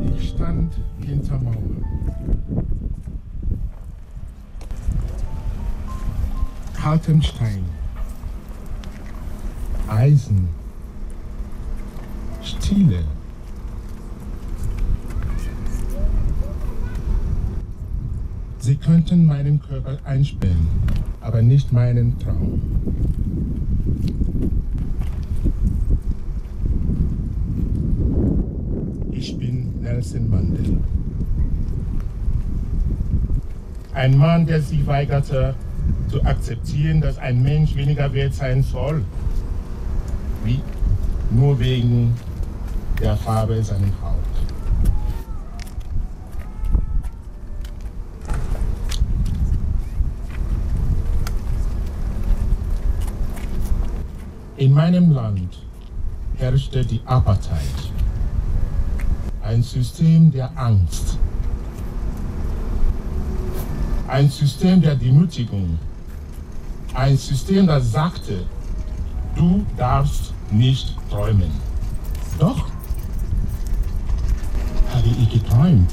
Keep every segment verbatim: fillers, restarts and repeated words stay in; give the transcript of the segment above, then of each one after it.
Ich stand hinter Mauern. Kaltem Stein. Eisen. Stille. Sie könnten meinen Körper einsperren, aber nicht meinen Traum. Ich bin Nelson Mandela. Ein Mann, der sich weigerte, zu akzeptieren, dass ein Mensch weniger wert sein soll, wie nur wegen der Farbe seiner Haut. In meinem Land herrschte die Apartheid, ein System der Angst, ein System der Demütigung, ein System, das sagte, du darfst nicht träumen. Doch habe ich geträumt.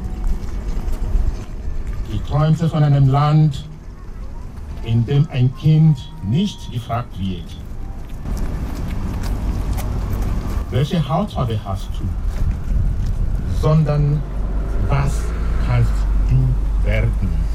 Ich träumte von einem Land, in dem ein Kind nicht gefragt wird, welche Hautfarbe hast du, sondern was kannst du werden.